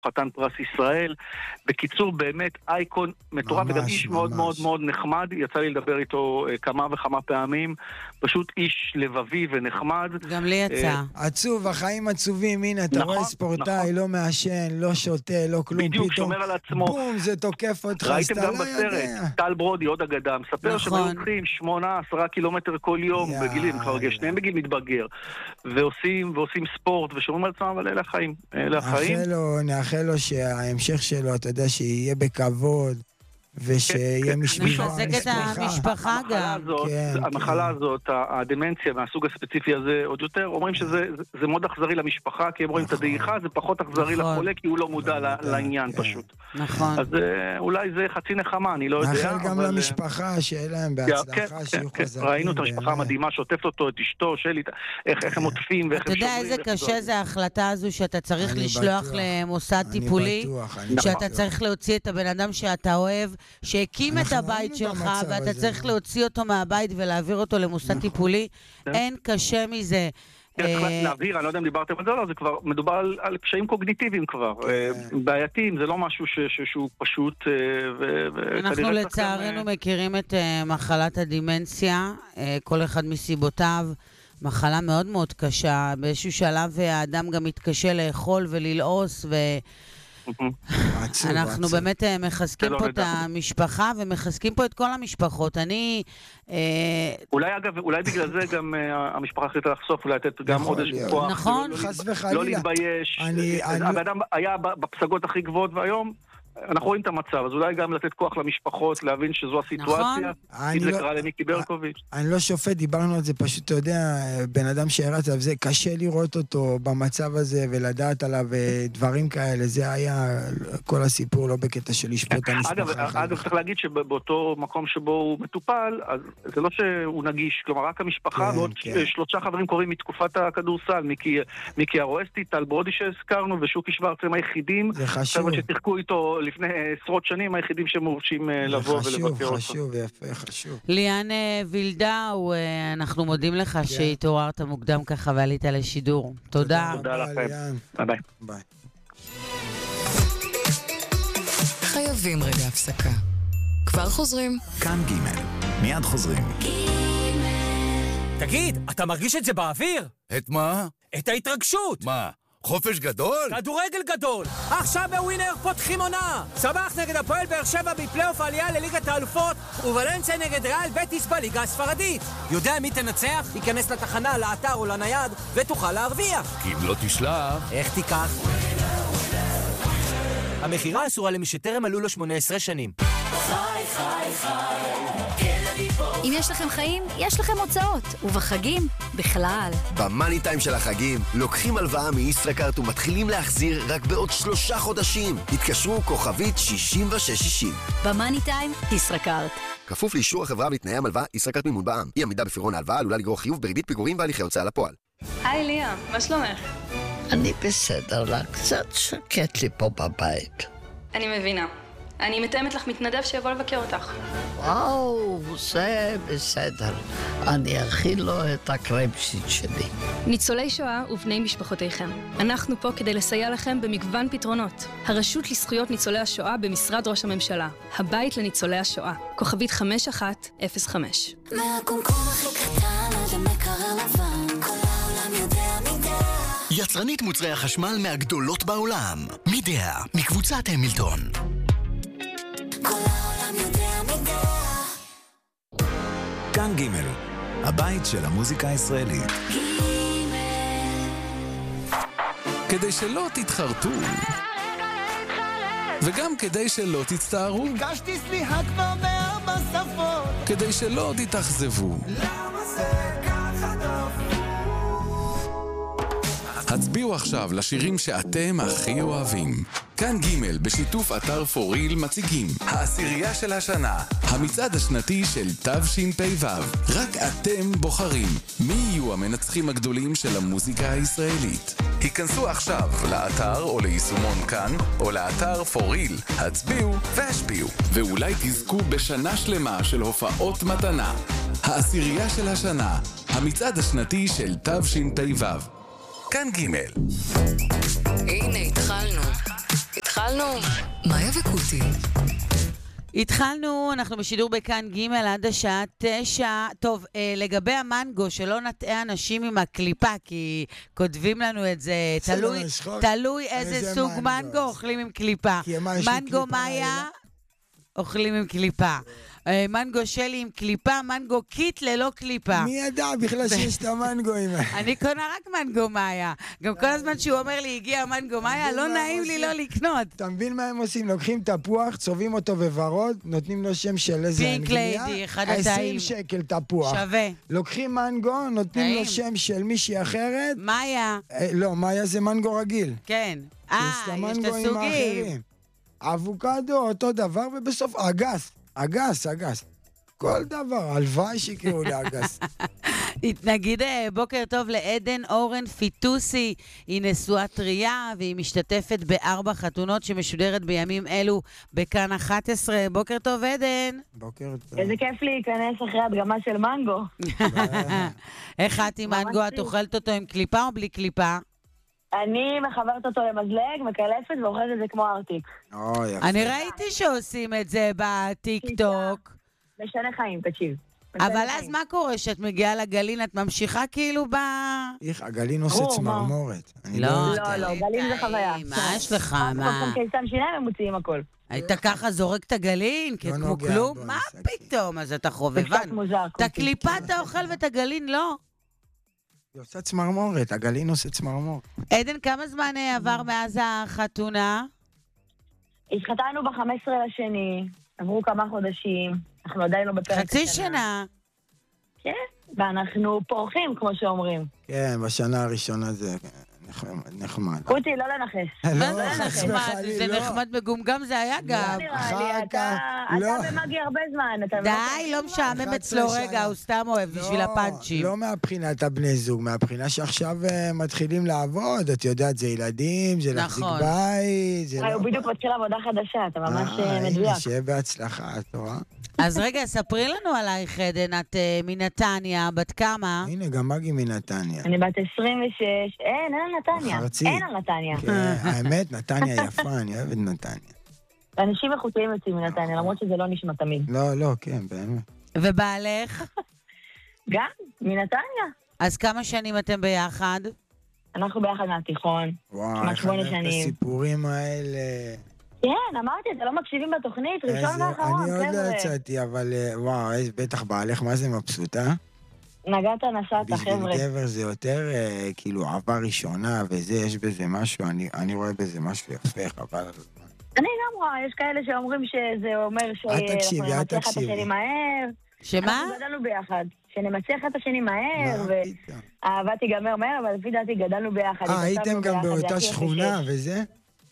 חתן פרס ישראל. בקיצור, באמת אייקון מטורף, וגם איש מאוד מאוד מאוד נחמד. יצא לי לדבר איתו כמה וכמה פעמים. פשוט איש לבבי ונחמד. גם לי יצא. עצוב, החיים עצובים. הנה, אתה רואה ספורטאי, לא מעשן, לא שותה, לא כלום. בדיוק, שומר על עצמו. בום, זה תוקף אותך. ראיתם גם בסרט, טל ברודי, עוד אגדה, מספר שהם הולכים 8-10 קילומטר כל יום בגילים, כבר שניהם בגיל מתבגר, ועושים ספורט, ושומרים על עצמם, אבל אלה החיים. נאחל לו שההמשך שלו, אתה יודע, שיהיה בכבוד, ושיהיה משפחה. מחזק את המשפחה גם. המחלה הזאת, הדמנציה מהסוג הספציפי הזה, עוד יותר, אומרים שזה מאוד אכזרי למשפחה, כי הם רואים את הדעיכה, זה פחות אכזרי לחולה, כי הוא לא מודע לעניין פשוט. נכון. אז אולי זה חצי נחמה, אני לא יודע. נאחל גם למשפחה, שיהיה להם בהצלחה, שיהיו חזקים. ראינו את המשפחה המדהימה, שוטפת אותו, את אשתו, שלי, איך הם עוטפים ואיך הם שומרים. אתה יודע איזה קשה זה ההחלטה הזו שאתה צריך לשלוח למוסד טיפולי, שאתה צריך להוציא את הבן אדם שאתה אוהב, שהקים את הבית שלך, ואתה צריך להוציא אותו מהבית ולהעביר אותו למוסד טיפולי. אין קשה מזה. צריך להעביר, אני לא יודע אם דיברתם על זה, לא, זה כבר מדובר על קשיים קוגניטיביים כבר, בעייתיים, זה לא משהו שהוא פשוט. אנחנו לצערנו מכירים את מחלת הדימנציה, כל אחד מסיבותיו, מחלה מאוד מאוד קשה, באיזשהו שלב האדם גם מתקשה לאכול וללעוס אנחנו באמת מחזקים פה את המשפחה ומחזקים פה את כל המשפחות. אולי בגלל זה גם המשפחה החליטה לחשוף, אולי לתת גם עוד איזשהו כוח. נכון. לא להתבייש. האדם היה בפסגות הכי גבוהות, והיום אנחנו רואים את המצב, אז אולי גם לתת כוח למשפחות, להבין שזו הסיטואציה. אם זה קרה למיקי ברקוביץ'. אני לא שופט, דיברנו על זה, פשוט, אתה יודע, בן אדם שהרץ עליו, זה קשה לראות אותו במצב הזה, ולדעת עליו דברים כאלה, זה היה כל הסיפור, לא בקטע של לשפוט המשפחה. אגב, צריך להגיד שבאותו מקום שבו הוא מטופל, אז זה לא שהוא נגיש, כלומר, רק המשפחה, ועוד 3 חברים קוראים מתקופת הכדורסל, מיקי הרואסטי, טל ברודי שהזכרנו, ושוקי שוורץ הם היחידים. זה חשוב. שתחקו איתו לפני עשרות שנים, היחידים שמורשים לבוא ולבקר אותו. חשוב, יפה, חשוב. ליאן וילדאו, אנחנו מודים לך שהתעוררת מוקדם ככה ועלית לשידור. תודה. תודה לכם. ביי ביי. חייבים רגע הפסקה. כבר חוזרים. כאן ג' מיד חוזרים. תגיד, אתה מרגיש את זה באוויר? את מה? את ההתרגשות. מה? חופש גדול? כדורגל גדול! עכשיו בווינר פותחים עונה! סמך נגד הפועל באר שבע בפלייאוף העלייה לליגת האלופות, וולנסיה נגד ריאל בטיס בליגה הספרדית. יודע מי תנצח? ייכנס לתחנה, לאתר או לנייד, ותוכל להרוויח. כי אם לא תשלח... איך תיקח? המחירה אסורה למי שטרם מלאו לו 18 שנים. חי, חי, חי. אם יש לכם חיים, יש לכם הוצאות, ובחגים, בכלל. במאני טיים של החגים, לוקחים הלוואה מישראכרט ומתחילים להחזיר רק בעוד 3 חודשים. התקשרו כוכבית 6660. במאני טיים, ישראכרט. כפוף לאישור החברה ולתנאי המלוואה, ישראכרט מימון בע"מ. אי עמידה בפירעון ההלוואה עלולה לגרור חיוב בריבית פיגורים והליכי הוצאה לפועל. היי ליה, מה שלומך? אני בסדר, לה קצת שקט לי פה בבית. אני מבינה. אני מתאמת לך מתנדב שיבוא לבקר אותך. וואו, זה בסדר. אני אכיל לו את הקרמפשיט שלי. ניצולי שואה ובני משפחותיכם. אנחנו פה כדי לסייע לכם במגוון פתרונות. הרשות לזכויות ניצולי השואה במשרד ראש הממשלה. הבית לניצולי השואה. כוכבית 5105. מהקומקום הכי קטן עד המקרר לבן. כל העולם יודע מידע. יצרנית מוצרי החשמל מהגדולות בעולם. מידע, מקבוצת המילטון. כל העולם יודע מידע. כאן ג' הבית של המוזיקה הישראלית. כדי שלא תתחרטו וגם כדי שלא תצטערו, ביקשתי סליחה כבר 4 שפות, כדי שלא תתאכזבו. למה זה ככה דפוק? הצביעו עכשיו לשירים שאתם הכי אוהבים. כאן ג' בשיתוף אתר פוריל מציגים העשירייה של השנה, המצעד השנתי של תשפ"ו. רק אתם בוחרים מי יהיו המנצחים הגדולים של המוזיקה הישראלית. היכנסו עכשיו לאתר או ליישומון כאן או לאתר פוריל, הצביעו והשפיעו, ואולי תזכו בשנה שלמה של הופעות מתנה. העשירייה של השנה, המצעד השנתי של תשפ"ו. כאן ג'. הנה התחלנו. התחלנו. מאיה וקוטי. התחלנו, אנחנו בשידור בכאן ג' עד השעה 9. טוב, לגבי המנגו, שלא נטעה אנשים עם הקליפה, כי כותבים לנו את זה, תלוי איזה סוג מנגו אוכלים עם קליפה. מנגו מאיה אוכלים עם קליפה. מנגו שלי עם קליפה, מנגו קיט ללא קליפה. מי ידע בכלל שיש את המנגו עם... אני קונה רק מנגו מאיה. גם כל הזמן שהוא אומר לי, הגיע מנגו מאיה, לא נעים לי לא לקנות. אתה מבין מה הם עושים? לוקחים תפוח, צובעים אותו בוורוד, נותנים לו שם של איזה פינק ליידי, אחד התאים. 20 שקל תפוח. שווה. לוקחים מנגו, נותנים לו שם של מישהי אחרת. מאיה. לא, מאיה זה מנגו רגיל. כן. יש את הסוגים. אבוקדו, אותו דבר, ובסוף אגס. כל דבר, הלוואי שיקראו לאגס. נגיד בוקר טוב לעדן אורן פיטוסי, היא נשואה טריה והיא משתתפת ב4 חתונות שמשודרת בימים אלו בכאן 11. בוקר טוב עדן. בוקר טוב. איזה כיף להיכנס אחרי הדגמה של מנגו. איך את עם מנגו? את אוכלת אותו עם קליפה או בלי קליפה? אני מחברת אותו למזלג, מקלפת ואוכלת את זה כמו ארטיק. אני ראיתי שעושים את זה בטיק-טוק. משנה חיים, תקשיב. אבל אז מה קורה? שאת מגיעה לגלין, את ממשיכה כאילו הגלין עושה צמרמורת. לא, גלין זה חוויה. מה יש לך? מה? קיסם שיניים הם מוציאים הכל. היית ככה זורק את הגלין? כמו כלום? מה פתאום? אז אתה חובבן. את הקליפה אתה אוכל ואת הגלין לא? היא עושה צמרמורת, הגלין עושה צמרמורת. עדן, כמה זמן עבר מאז החתונה? התחתנו ב-15 לשני, עברו כמה חודשים, אנחנו עדיין לא בפרק חצי שנה. כן, ואנחנו פורחים, כמו שאומרים. כן, בשנה הראשונה זה נחמד. קוטי, לא לנחש. מה זה נחמד? זה נחמד מגומגם, זה היה גם. אתה במגי הרבה זמן. די, לא משעמם אצלו רגע, הוא סתם אוהב בשביל הפאנצ'ים. לא מהבחינת הבני זוג, מהבחינה שעכשיו מתחילים לעבוד, את יודעת, זה ילדים, זה להחזיק בית. הוא בדיוק מתחיל עבודה חדשה, אתה ממש מדויק. שיהיה בהצלחה, את רואה? אז רגע, ספרי לנו עלייך, עדן, את מנתניה, בת כמה? הנה, גם מגי מנתניה. אני בת 26, אין על נתניה. אין על נתניה. האמת, נתניה יפה, אני אוהבת נתניה. אנשים איכותיים יוצאים מנתניה, למרות שזה לא נשמע תמיד. לא, כן, באמת. ובעלך? גם, מנתניה. אז כמה שנים אתם ביחד? אנחנו ביחד מהתיכון. וואו, איך אני אוהב את הסיפורים האלה. כן, אמרתי, אתם לא מקשיבים בתוכנית, ראשון ואחרון, חבר'ה. אני עוד לא יצאתי, אבל וואו, בטח בעלך, מה זה מבסוטה? נגעת נסעת, חבר'ה. בשביל גבר זה יותר כאילו אהבה ראשונה, וזה, יש בזה משהו, אני רואה בזה משהו יפה, חבל. אני גם רואה, יש כאלה שאומרים שזה אומר שאנחנו נמצא את השני מהר. שמה? אנחנו גדלנו ביחד. שנמצא את השני מהר, ואהבה תיגמר מהר, אבל לפי דעתי גדלנו ביחד. הייתם גם באותה שכונה וזה?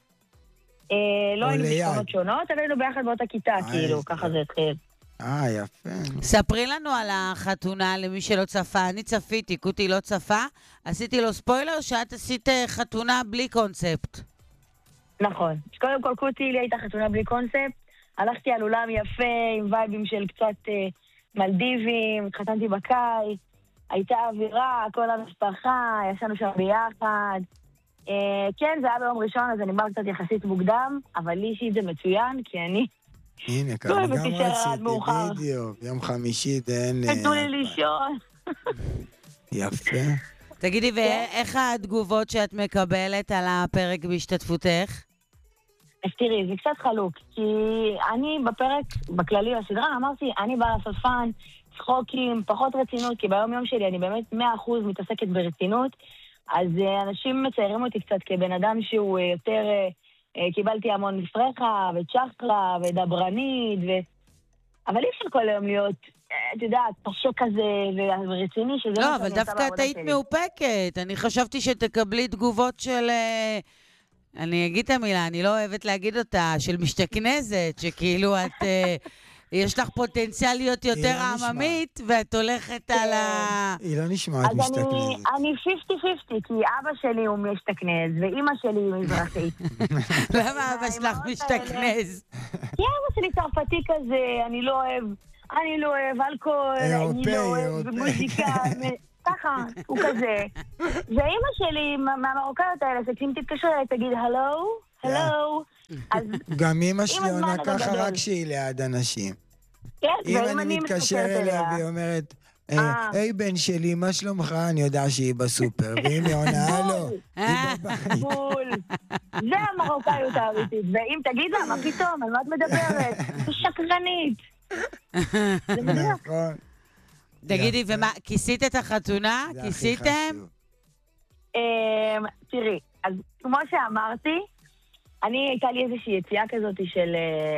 לא היינו בשכונות שונות, אבל היינו ביחד באותה כיתה, כאילו, ככה זה התחיל. יפה. ספרי לנו על החתונה למי שלא צפה. אני צפיתי, קוטי לא צפה. עשיתי לו ספוילר שאת עשית חתונה בלי קונספט. נכון. קודם כל, קוטי לי הייתה חתונה בלי קונספט. הלכתי על אולם יפה, עם וייבים של קצת מלדיבים, התחתנתי בקיץ, הייתה אווירה, כל המשפחה, ישנו שם ביחד. כן, זה היה ביום ראשון, אז אני נגמר קצת יחסית מוקדם, אבל לי אישית זה מצוין, כי אני... הנה, כמה גם רציתי, בדיוק, יום חמישי, תנו לי לישון. יפה. תגידי, ואיך התגובות שאת מקבלת על הפרק בהשתתפותך? אז תראי, זה קצת חלוק, כי אני בפרק, בכללי בסדרה, אמרתי, אני באה לעשות פאן, צחוקים, פחות רצינות, כי ביום יום שלי אני באמת 100% מתעסקת ברצינות, אז אנשים מציירים אותי קצת כבן אדם שהוא יותר, קיבלתי המון פרחה וצ'חלה ודברנית, אבל אי אפשר כל היום להיות, את יודעת, פשוט כזה ורציני, שזה לא, אבל דווקא את היית מאופקת. אני חשבתי שתקבלי תגובות של, אני אגיד את המילה, אני לא אוהבת להגיד אותה, של משתכנזת, שכאילו את... יש לך פוטנציאל להיות יותר עממית, ואת הולכת על ה... היא לא נשמעת משתכנזת. אז אני 50-50, כי אבא שלי הוא משתכנז, ואמא שלי היא מזרחית. למה אבא שלך משתכנז? כי אבא שלי צרפתי כזה, אני לא אוהב אלכוהול, אני לא אוהב מוזיקה, ככה, הוא כזה. ואמא שלי, מהמרוקאיות האלה, שאם תתקשר אליי, תגיד, הלו, הלו. גם אמא שלי עונה ככה רק שהיא ליד אנשים. אם אני מתקשר אליה והיא אומרת, היי בן שלי, מה שלומך? אני יודע שהיא בסופר. ואם היא עונה, הלו, היא בבית. בול. זה המרוקאיות האמיתית. ואם תגיד לה, מה פתאום? על מה את מדברת? זה שקרנית. זה מדויק. נכון. תגידי, ומה, כיסית את החתונה? כיסיתם? תראי, אז כמו שאמרתי, הייתה לי איזושהי יציאה כזאת של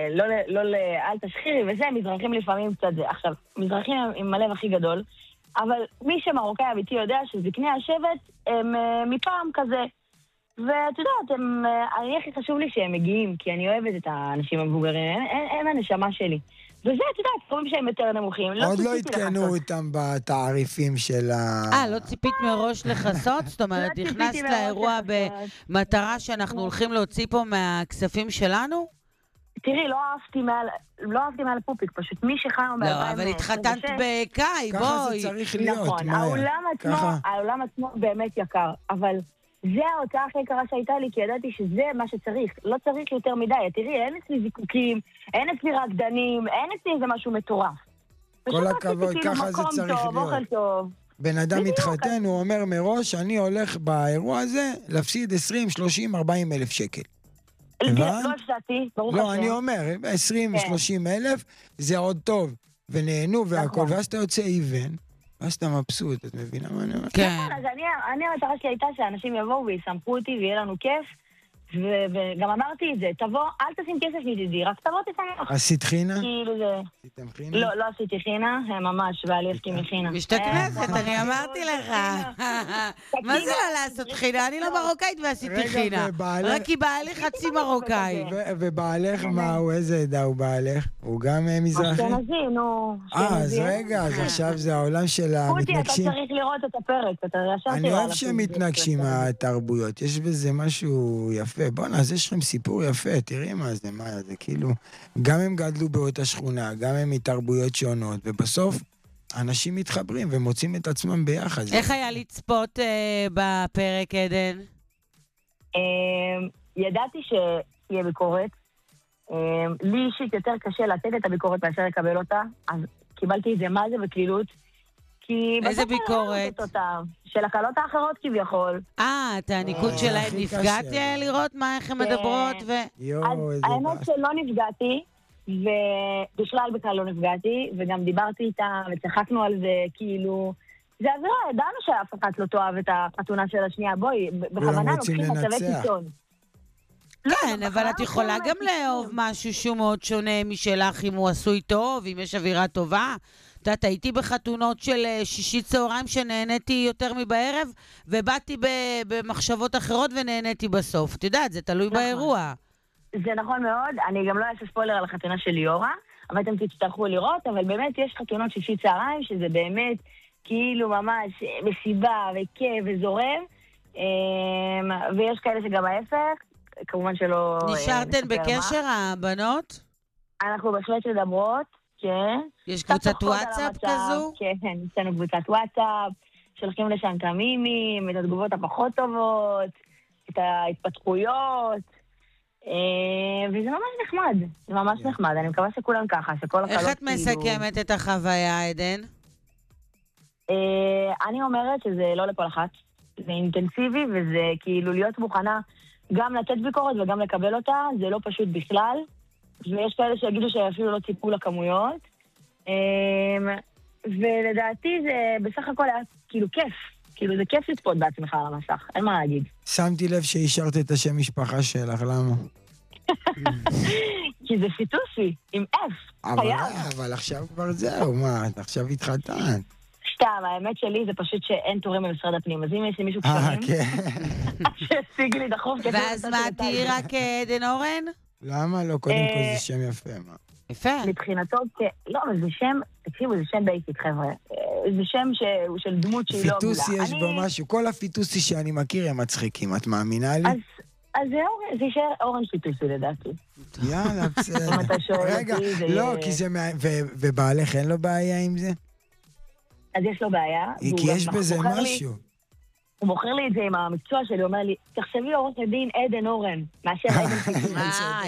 אל תשחירי וזה, מזרחים לפעמים קצת זה. עכשיו, מזרחים עם הלב הכי גדול, אבל מי שמרוקאי אמיתי יודע שזקני השבט הם מפעם כזה. ואת יודעת, אני הכי חשוב לי שהם מגיעים, כי אני אוהבת את האנשים המבוגרים, הם הנשמה שלי. וזה, את יודעת, קוראים שהם יותר נמוכים. עוד לא התקנו אותם בתעריפים של לא ציפית מראש לחסות? זאת אומרת, נכנסת לאירוע במטרה שאנחנו הולכים להוציא פה מהכספים שלנו? תראי, לא אהבתי מעל הפופיק, פשוט מי שחיים לא, אבל התחתנת בקאי, בואי. ככה זה צריך להיות. נכון, העולם עצמו באמת יקר, אבל זה ההוצאה הכי יקרה שהייתה לי, כי ידעתי שזה מה שצריך. לא צריך יותר מדי. תראי, אין אצלי זיקוקים, אין אצלי רקדנים, אין אצלי איזה משהו מטורף. כל הכבוד, ככה זה צריך להיות. בן אדם מתחתן, הוא אומר מראש, אני הולך באירוע הזה להפסיד 20, 30, 40 אלף שקל. לא הפסדתי, ברוך השם. לא, אני אומר, 20, 30 אלף, זה עוד טוב, ונהנו והכל, ואז אתה יוצא איבן, ואז אתה מבסוט, את מבינה מה אני אומר? כן. אז אני המטרה שלי הייתה שאנשים יבואו ויסמכו אותי ויהיה לנו כיף, וגם אמרתי את זה, תבוא, אל תשים כסף ידידי, רק תבוא תשמח. עשית חינה? כאילו זה... עשיתם חינה? לא עשיתי חינה, ממש, ואלי הסכים מחינה. משתכנסת, אני אמרתי לך. מה זה לא לעשות חינה? אני לא מרוקאית ועשיתי חינה. רק כי בעלי חצי מרוקאי. ובעלך מה הוא? איזה עדה הוא בעלך? הוא גם מזרחי? אשכנזי, נו. אז רגע, אז עכשיו זה העולם של המתנגשים. פוטי, אתה צריך לראות את הפרק, אתה ישבתי אני אוהב שמתנגשים התרבויות, יש בזה משהו יפה. בוא'נה, אז יש לכם סיפור יפה, תראי מה זה כאילו, גם הם גדלו באותה שכונה, גם הם מתרבויות שונות, ובסוף אנשים מתחברים ומוצאים את עצמם ביחד. איך היה לצפות בפרק, עדן? ידעתי שיהיה ביקורת. לי אישית יותר קשה לתת את הביקורת מאשר לקבל אותה, אז קיבלתי את זה מה זה בקלילות. איזה ביקורת? של הקלות האחרות כביכול. את הניקוד שלהם נפגעתי לראות מה איך הן מדברות האמת שלא נפגעתי, ובכלל לא נפגעתי, וגם דיברתי איתה וצחקנו על זה, כאילו... זה עבירה, ידענו שאף אחד לא תאהב את החתונה של השנייה, בואי, בכוונה לוקחים מצבי קיצון. כן, אבל את יכולה גם לאהוב משהו שהוא מאוד שונה משלך, אם הוא עשוי טוב, אם יש אווירה טובה. את יודעת, הייתי בחתונות של שישי צהריים שנהניתי יותר מבערב, ובאתי במחשבות אחרות ונהניתי בסוף. את יודעת, זה תלוי באירוע. זה נכון מאוד, אני גם לא אעשה ספוילר על החתונה של ליאורה, אבל אתם תצטרכו לראות, אבל באמת יש חתונות שישי צהריים, שזה באמת כאילו ממש מסיבה וכיף וזורם, ויש כאלה שגם ההפך, כמובן שלא... נשארתן בקשר, הבנות? אנחנו בהחלט מדברות, כן. יש קבוצת וואטסאפ כזו? כן, יש לנו קבוצת וואטסאפ, שולחים לשם את המימים, את התגובות הפחות טובות, את ההתפתחויות, וזה ממש נחמד, זה ממש נחמד, אני מקווה שכולם ככה, שכל הקלות... איך את מסכמת את החוויה, עדן? אני אומרת שזה לא לכל אחת, זה אינטנסיבי, וזה כאילו להיות מוכנה גם לתת ביקורת וגם לקבל אותה, זה לא פשוט בכלל, ויש כאלה שיגידו שאפילו לא ציפו לכמויות, ולדעתי זה בסך הכל היה כאילו כיף, כאילו זה כיף לצפות בעצמך על המסך, אין מה להגיד. שמתי לב שהשארת את השם משפחה שלך, למה? כי זה פיטוסי, עם F, חייב. אבל עכשיו כבר זהו, מה, עכשיו התחתנת. סתם, האמת שלי זה פשוט שאין תורים במשרד הפנים, אז אם יש לי מישהו קשרים, כן. שישיג לי דחוף. ואז מה, תהיי רק עדן אורן? למה לא? קודם כל זה שם יפה, מה? יפה. מבחינתו, לא, אבל זה שם, תקשיבו, זה שם בייסיק, חבר'ה. זה שם של דמות שהיא לא עבודה. פיטוסי יש בו משהו, כל הפיטוסי שאני מכיר הם מצחיקים, את מאמינה לי? אז זה יישאר אורן פיטוסי לדעתי. יאללה, בסדר. רגע, לא, כי זה... ובעלך אין לו בעיה עם זה? אז יש לו בעיה. כי יש בזה משהו. הוא מוכר לי את זה עם המקצוע שלי, הוא אומר לי, תחשבי עורך הדין עדן אורן, מאשר עדן חיצוני.